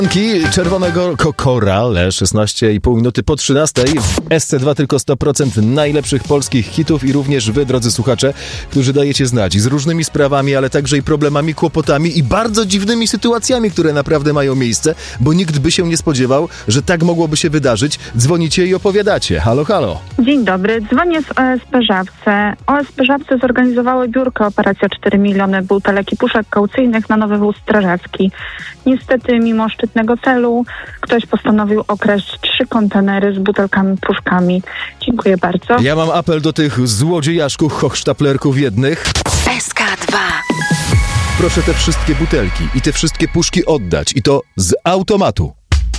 Czerwonego Korale, 16,5 minuty po 13. W SC2 tylko 100% najlepszych polskich hitów i również wy, drodzy słuchacze, którzy dajecie znać z różnymi sprawami, ale także i problemami, kłopotami i bardzo dziwnymi sytuacjami, które naprawdę mają miejsce, bo nikt by się nie spodziewał, że tak mogłoby się wydarzyć. Dzwonicie i opowiadacie. Halo, halo. Dzień dobry, dzwonię z OSP Żabce. OSP Żabce zorganizowały biurko Operacja 4 miliony butelek i puszek kaucyjnych na nowy wóz strażacki. Niestety, mimo szczytnego celu, ktoś postanowił okraść 3 kontenery z butelkami, puszkami. Dziękuję bardzo. Ja mam apel do tych złodziejaszków, hochsztaplerków jednych. SK2. Proszę te wszystkie butelki i te wszystkie puszki oddać i to z automatu.